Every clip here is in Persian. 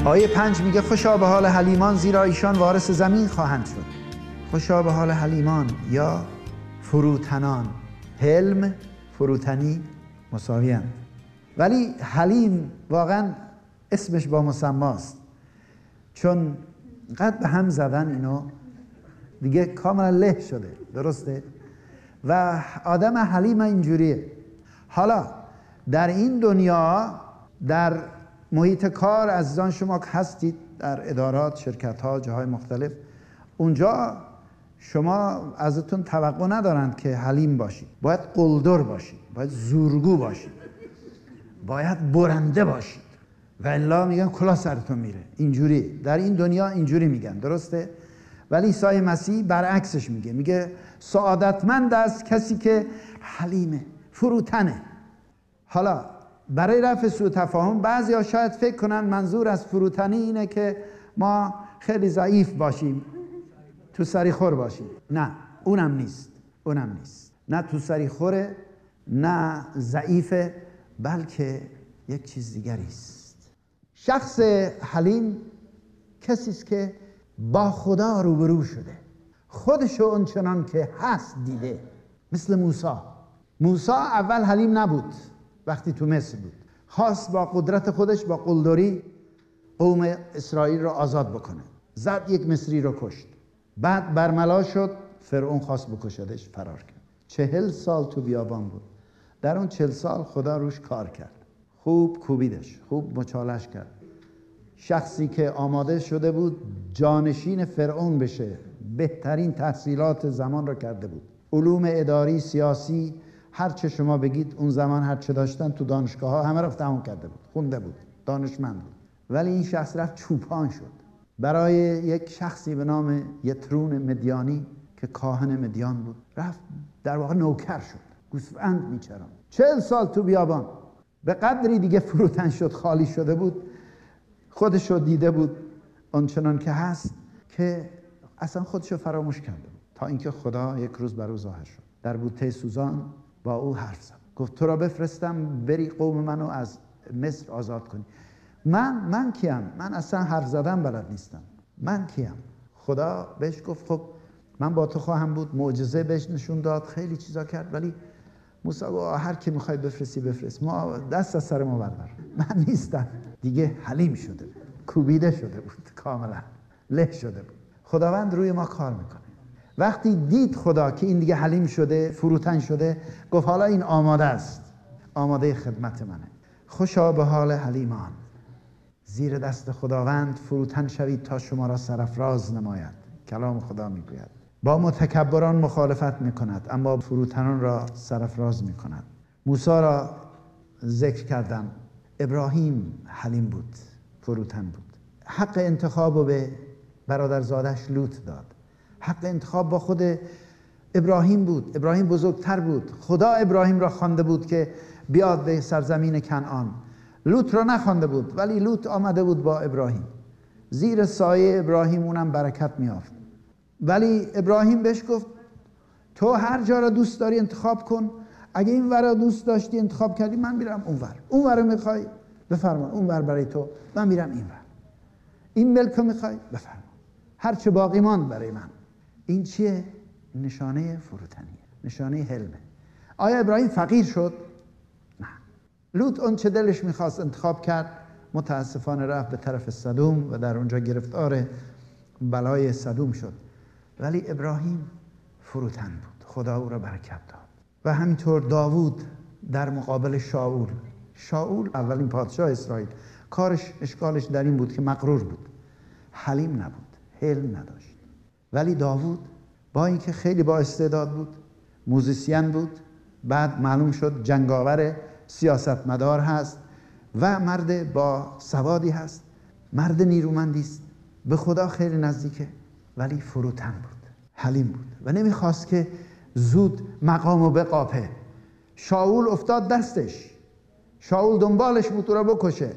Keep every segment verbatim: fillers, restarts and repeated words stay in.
آیه پنج میگه خوشا به حال حلیمان زیرا ایشان وارث زمین خواهند شد. خوشا به حال حلیمان یا فروتنان. حلم، فروتنی مساوی هستند، ولی حلیم واقعا اسمش با مسماست، چون قد به هم زدن اینو دیگه کاملا له شده. درسته؟ و آدم حلیم اینجوریه. حالا در این دنیا، در محیط کار عزیزان شما هستید، در ادارات، شرکت ها، جاهای مختلف، اونجا شما ازتون توقع ندارند که حلیم باشید. باید قلدر باشید، باید زورگو باشید، باید برنده باشید، و الا میگن کلاه سرتون میره. اینجوری در این دنیا اینجوری میگن. درسته؟ ولی عیسی مسیح برعکسش میگه. میگه سعادتمند است کسی که حلیمه، فروتنه. حالا برای رفع سوء تفاهم بعضیا شاید فکر کنن منظور از فروتنی اینه که ما خیلی ضعیف باشیم، تو سری خور باشیم. نه، اونم نیست. اونم نیست. نه تو سری خوره، نه ضعیفه، بلکه یک چیز دیگری است. شخص حلیم کسی است که با خدا روبرو شده، خودشو اونچنان که هست دیده. مثل موسی. موسی اول حلیم نبود. وقتی تو مصر بود خواست با قدرت خودش، با قلدری، قوم اسرائیل رو آزاد بکنه. زد یک مصری رو کشت. بعد برملا شد، فرعون خواست بکشدش، فرار کرد. چهل سال تو بیابان بود. در اون چهل سال خدا روش کار کرد. خوب کوبیدش، خوب مچالش کرد. شخصی که آماده شده بود جانشین فرعون بشه، بهترین تحصیلات زمان رو کرده بود. علوم اداری، سیاسی، هر چه شما بگید اون زمان هر چه داشتن تو دانشگاه ها همه رفت تمام کرده بود، خونده بود، دانشمند بود. ولی این شخص رفت چوپان شد برای یک شخصی به نام یترون مدیانی که کاهن مدیان بود. رفت در واقع نوکر شد، گوسفند میچران. چهل سال تو بیابان. به قدری دیگه فروتن شد، خالی شده بود، خودشو دیده بود آنچنان که هست، که اصلا خودشو فراموش کرده بود، تا اینکه خدا یک روز بر او ظاهر شد. در بوته سوزان با او حرف زد، گفت تو را بفرستم بری قوم منو از مصر آزاد کنی. من من کیم؟ من اصلا حرف زدن بلد نیستم. من کیم؟ خدا بهش گفت خب من با تو خواهم بود. معجزه بهش نشون داد، خیلی چیزا کرد. ولی موسی گفت هر کی میخوای بفرستی بفرست، ما دست از سر ما بردار، من نیستم. دیگه حلیم شده بود، کوبیده شده بود، کاملا له شده بود. خداوند روی ما کار میکنه. وقتی دید خدا که این دیگه حلیم شده، فروتن شده، گفت حالا این آماده است، آماده خدمت منه. خوشا به حال حلیمان، زیر دست خداوند فروتن شوید تا شما را سرافراز نماید. کلام خدا میگوید با متکبران مخالفت میکند، اما فروتنان را سرافراز میکند. موسی را ذکر کردم. ابراهیم حلیم بود، فروتن بود. حق انتخاب رو به برادرزادش لوط داد. حق انتخاب با خود ابراهیم بود. ابراهیم بزرگتر بود. خدا ابراهیم را خوانده بود که بیاد به سرزمین کنعان. لوط را نخوانده بود، ولی لوط آمده بود با ابراهیم. زیر سایه ابراهیم اونم برکت می‌یافت. ولی ابراهیم بهش گفت تو هر جا را دوست داری انتخاب کن. اگه این ور را دوست داشتی انتخاب کردی، من میرم اون ور. اون ور رو میخوای بفرما، اون ور برای تو، من میرم این ور. این ملک رو میخوای بفرما، هر چه باقی ماند برای من. این چیه؟ نشانه فروتنیه، نشانه حلمه. آیا ابراهیم فقیر شد؟ نه. لوط اون چه دلش میخواست انتخاب کرد. متاسفانه رفت به طرف سدوم و در اونجا گرفتار بلای سدوم شد. ولی ابراهیم فروتن بود، خدا او را برکت داد. و همینطور داوود در مقابل شاول. شاول اولین پادشاه اسرائیل، کارش اشکالش در این بود که مغرور بود، حلیم نبود، حلم نداشت. ولی داوود با اینکه خیلی با استعداد بود، موزیسین بود، بعد معلوم شد جنگاور، سیاستمدار هست و مرد با سوادی هست، مرد نیرومندی است، به خدا خیلی نزدیکه، ولی فروتن بود، حلیم بود و نمیخواست که زود مقامو بقاپه. شاول افتاد دستش، شاول دنبالش بود را بکشه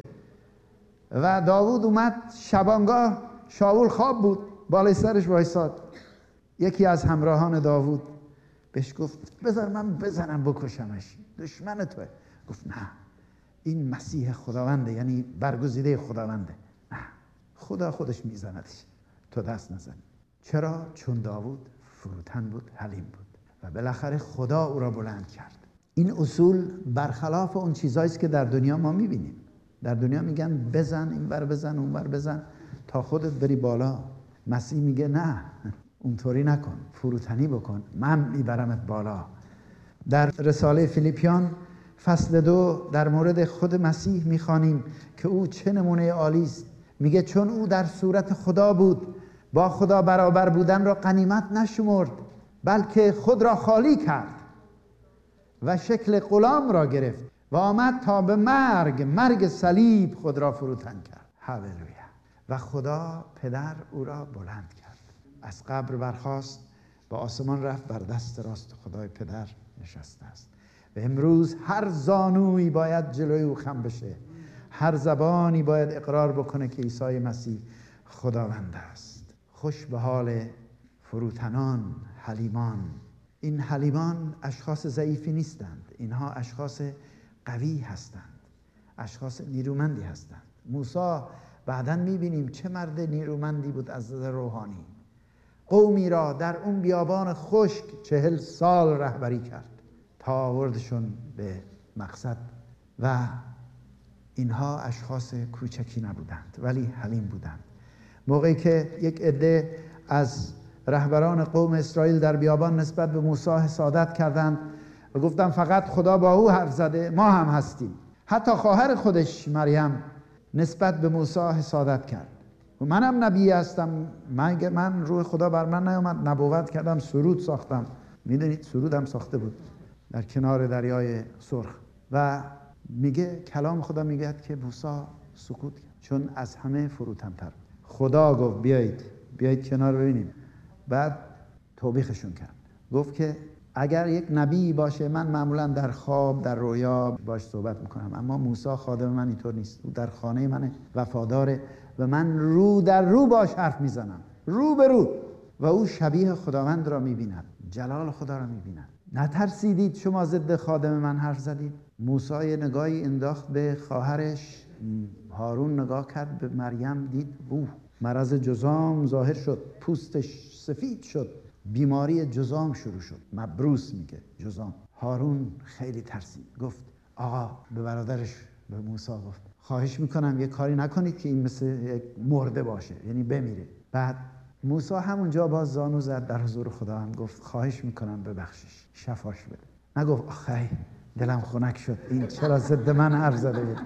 و داوود اومد شبانگاه. شاول خواب بود، بالای سرش وایساد. یکی از همراهان داوود بهش گفت بذار من بزنم بکشمش، دشمن توه. گفت نه، این مسیح خداونده، یعنی برگزیده خداونده. نه، خدا خودش میزندش، تو دست نزن. چرا؟ چون داوود فروتن بود، حلیم بود و بالاخره خدا او را بلند کرد. این اصول برخلاف اون چیزایی است که در دنیا ما میبینیم. در دنیا میگن بزن این بر بزن اون بر بزن تا خودت بری بالا. مسیح میگه نه، اونطوری نکن، فروتنی بکن، من میبرمت بالا. در رساله فیلیپیان فصل دو در مورد خود مسیح میخوانیم که او چه نمونه عالی است. میگه چون او در صورت خدا بود، با خدا برابر بودن را غنیمت نشمرد، بلکه خود را خالی کرد و شکل غلام را گرفت و آمد تا به مرگ مرگ صلیب خود را فروتن کرد. هللویا. و خدا پدر او را بلند کرد، از قبر برخاست، به آسمان رفت، بر دست راست خدای پدر نشسته است و امروز هر زانویی باید جلوی او خم بشه، هر زبانی باید اقرار بکنه که عیسی مسیح خداوند است. خوش به حال فروتنان، حلیمان. این حلیمان اشخاص ضعیفی نیستند، اینها اشخاص قوی هستند، اشخاص نیرومندی هستند. موسی بعداً میبینیم چه مرد نیرومندی بود از نظر روحانی. قومی را در اون بیابان خشک چهل سال رهبری کرد تا آوردشون به مقصد و اینها اشخاص کوچکی نبودند ولی حلیم بودند. موقعی که یک عده از رهبران قوم اسرائیل در بیابان نسبت به موسی حسادت کردند و گفتند فقط خدا با او حرف زده، ما هم هستیم. حتی خواهر خودش مریم نسبت به موسی حسادت کرد و منم نبی هستم، من من روح خدا بر من نیامد، نبوت کردم، سرود ساختم. میدونید سرودم ساخته بود در کنار دریای سرخ. و میگه کلام خدا میگه که موسی سکوت کرد چون از همه فروتن‌تر. خدا گفت بیایید بیایید کنار ببینیم. بعد توبیخشون کرد، گفت که اگر یک نبی باشه من معمولا در خواب در رویا باش صحبت میکنم، اما موسی خادم من اینطور نیست، او در خانه من وفاداره و من رو در رو باش حرف میزنم، رو به رو، و او شبیه خداوند را میبیند، جلال خدا را میبیند. نترسیدید شما ضد خادم من حرف زدید؟ موسی نگاهی انداخت به خواهرش، هارون نگاه کرد به مریم، دید اوه مرض جذام ظاهر شد، پوستش سفید شد، بیماری جذام شروع شد، مبروس میگه جذام. هارون خیلی ترسید، گفت آقا به برادرش به موسی گفت خواهش میکنم یه کاری نکنید که این مثل یک مرده باشه، یعنی بمیره. بعد موسی همونجا باز زانو زد در حضور خدا، هم گفت خواهش میکنم ببخشش، شفاش بده. نگفت آخی دلم خنک شد، این چرا ضد من حرف زده بود.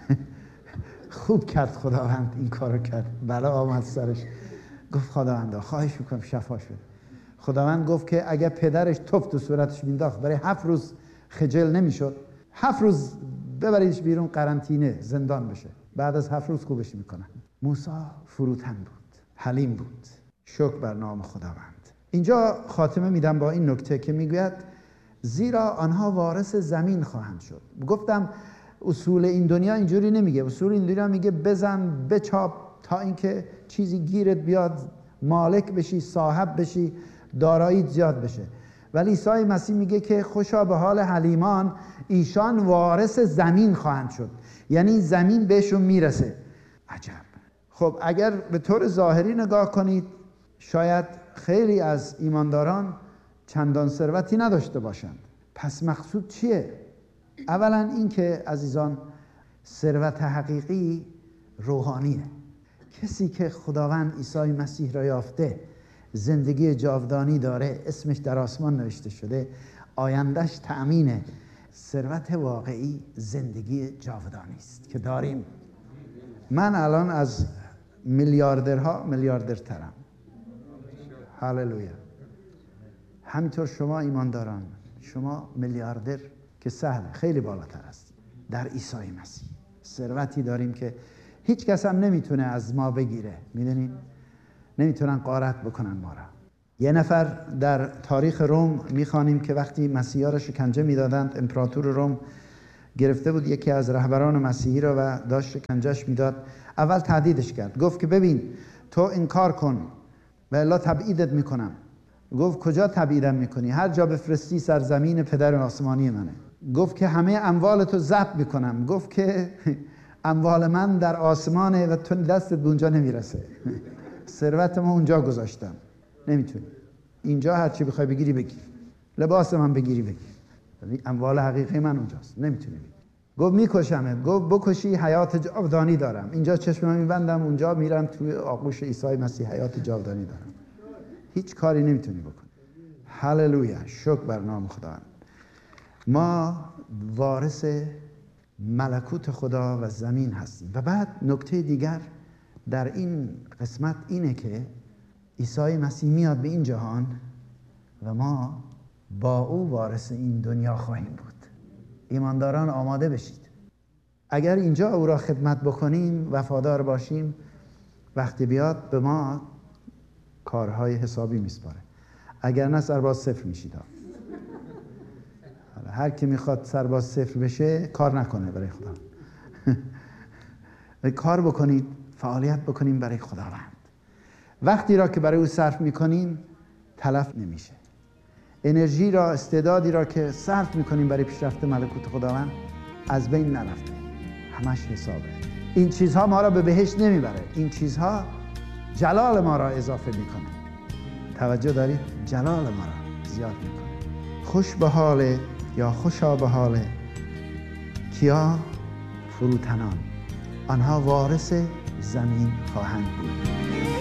خوب کرد خداوند این کارو کرد، بلا آمد سرش. گفت خداوندا خواهش میکنم شفاش بده. خداوند گفت که اگر پدرش توپ تو صورتش مینداخت برای هفت روز خجل نمیشد، هفت روز ببریدش بیرون قرنطینه زندان بشه، بعد از هفت روز خوبش میکنن. موسی فروتن بود، حلیم بود. شکر بر نام خداوند. اینجا خاتمه میدم با این نکته که میگوید زیرا آنها وارث زمین خواهند شد. گفتم اصول این دنیا اینجوری نمیگه، اصول این دنیا میگه بزن بچاپ تا اینکه چیزی گیرت بیاد، مالک بشی، صاحب بشی، داراییت زیاد بشه. ولی عیسی مسیح میگه که خوشا به حال حلیمان، ایشان وارث زمین خواهند شد، یعنی زمین بهشون میرسه. عجب. خب اگر به طور ظاهری نگاه کنید شاید خیلی از ایمانداران چندان ثروتی نداشته باشند. پس مقصود چیه؟ اولا این که عزیزان ثروت حقیقی روحانیه. کسی که خداوند عیسی مسیح را یافته، زندگی جاودانی داره، اسمش در آسمان نوشته شده، آیندهش تأمینه. ثروت واقعی زندگی جاودانی است که داریم. من الان از میلیاردرها میلیاردرترم. هللویا. همینطور شما ایمانداران، شما میلیاردر که سهل، خیلی بالاتر است در عیسی مسیح. ثروتی داریم که هیچ کس هم نمیتونه از ما بگیره. میدونین؟ نمیتونن غارت بکنن ما را. یه نفر در تاریخ روم میخوانیم که وقتی مسیحا را شکنجه میدادند، امپراتور روم گرفته بود یکی از رهبران مسیحی را و داشت شکنجهش میداد. اول تهدیدش کرد، گفت که ببین تو انکار کن و الا تبعیدت میکنم. گفت کجا تبعیدم میکنی؟ هر جا بفرستی سرزمین پدر آسمانی منه. گفت که همه اموالتو ضبط میکنم. گفت که اموال من در آسمانه و تو دستت به اونجا نمیرسه. ثروت ما اونجا گذاشتم، نمیتونی. اینجا هر چی بخوای بگیری بگیر، لباس من بگیری بگیر، اموال حقیقی من اونجاست، نمیتونی بگیر. گفت میکشمت. گفت بکشی حیات جاودانی دارم. اینجا چشمم میبندم، اونجا میرم توی آغوش عیسی مسیح، حیات جاودانی دارم. هیچ کاری نمیتونی بکنی. هللویا، شکر بر نام خداوند. ما وارث ملکوت خدا و زمین هستیم. و بعد نکته دیگر در این قسمت اینه که عیسی مسیح میاد به این جهان و ما با او وارث این دنیا خواهیم بود. ایمانداران آماده بشید. اگر اینجا او را خدمت بکنیم، وفادار باشیم، وقتی بیاد به ما کارهای حسابی میسپاره. اگر نه سرباز صفر میشید. هر کی میخواد سرباز صفر بشه کار نکنه برای خدا. کار بکنید، فعالیت بکنیم برای خداوند. وقتی را که برای او صرف میکنیم تلف نمیشه. انرژی را، استعدادی را که صرف میکنیم برای پیشرفت ملکوت خداوند از بین نرفته، همش حسابه. این چیزها ما را به بهشت نمیبره. این چیزها جلال ما را اضافه میکنه. توجه دارید؟ جلال ما را زیاد میکنه. خوش به حال یا خوشا به حال کیا؟ فروتنان. آنها وارث زمین خواهند بود.